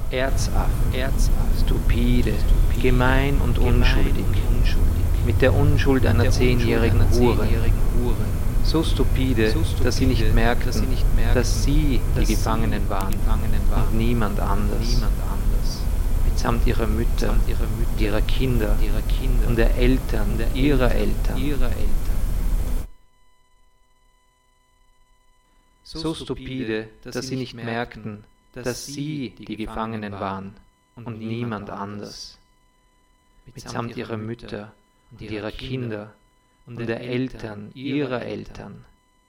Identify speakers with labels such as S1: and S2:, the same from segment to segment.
S1: stupide, gemein und unschuldig, mit der Unschuld einer 10-jährigen Hure. So stupide, dass sie nicht merkten, dass sie die Gefangenen waren und niemand anders. Mitsamt ihrer Mütter, ihrer Kinder und der Eltern ihrer Eltern. So stupide, dass sie nicht merkten, dass sie die Gefangenen waren und niemand anders. Mitsamt ihrer Mütter und ihrer Kinder und der Eltern ihrer Eltern.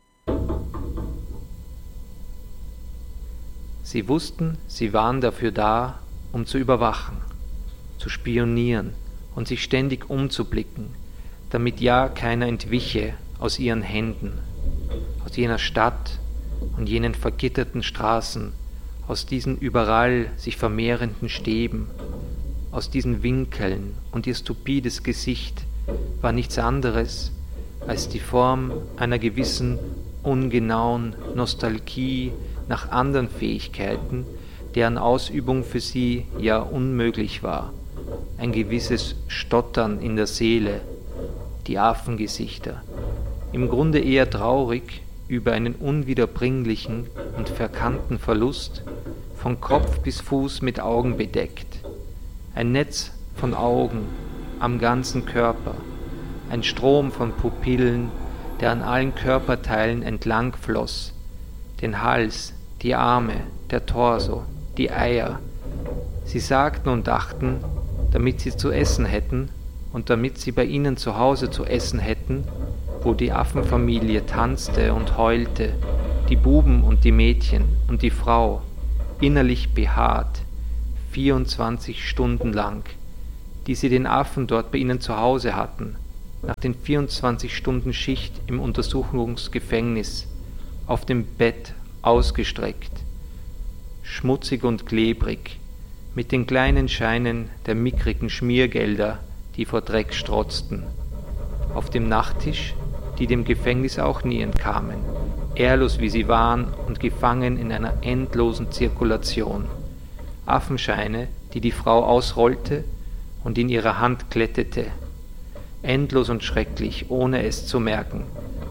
S1: Sie wussten, sie waren dafür da, um zu überwachen, zu spionieren und sich ständig umzublicken, damit ja keiner entwiche aus ihren Händen, aus jener Stadt und jenen vergitterten Straßen, aus diesen überall sich vermehrenden Stäben, aus diesen Winkeln, und ihr stupides Gesicht war nichts anderes als die Form einer gewissen ungenauen Nostalgie nach anderen Fähigkeiten, deren Ausübung für sie ja unmöglich war, ein gewisses Stottern in der Seele, die Affengesichter, im Grunde eher traurig über einen unwiederbringlichen und verkannten Verlust, von Kopf bis Fuß mit Augen bedeckt, ein Netz von Augen am ganzen Körper, ein Strom von Pupillen, der an allen Körperteilen entlang floss, den Hals, die Arme, der Torso, die Eier. Sie sagten und dachten, damit sie zu essen hätten und damit sie bei ihnen zu Hause zu essen hätten, wo die Affenfamilie tanzte und heulte, die Buben und die Mädchen und die Frau, innerlich behaart, 24 Stunden lang, die sie den Affen dort bei ihnen zu Hause hatten, nach den 24 Stunden Schicht im Untersuchungsgefängnis, auf dem Bett ausgestreckt, schmutzig und klebrig, mit den kleinen Scheinen der mickrigen Schmiergelder, die vor Dreck strotzten, auf dem Nachttisch, die dem Gefängnis auch nie entkamen, ehrlos wie sie waren und gefangen in einer endlosen Zirkulation, Affenscheine, die die Frau ausrollte und in ihrer Hand glättete, endlos und schrecklich, ohne es zu merken.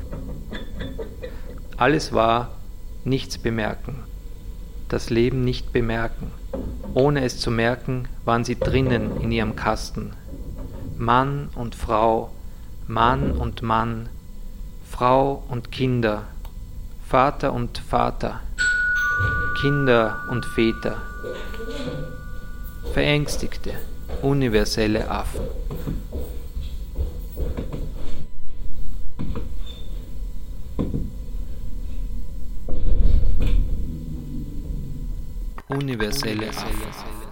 S1: Alles war nichts bemerken, das Leben nicht bemerken. Ohne es zu merken, waren sie drinnen in ihrem Kasten. Mann und Frau, Mann und Mann, Frau und Kinder, Vater und Vater, Kinder und Väter, verängstigte, universelle Affen. Universelle Affen.